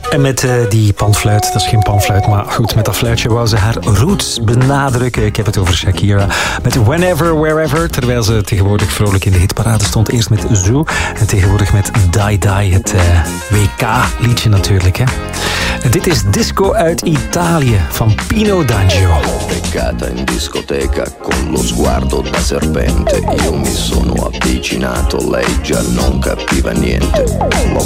En met die panfluit, dat is geen panfluit, maar goed, met dat fluitje wou ze haar roots benadrukken. Ik heb het over Shakira. Met Whenever, Wherever, terwijl ze tegenwoordig vrolijk in de hitparade stond. Eerst met Zoo en tegenwoordig met Die Die, het WK-liedje natuurlijk. Hè. En dit is Disco uit Italië van Pino D'Angio. Beccata in discoteca con lo sguardo da serpente. Io mi sono avvicinato, lei già non capiva niente. L'ho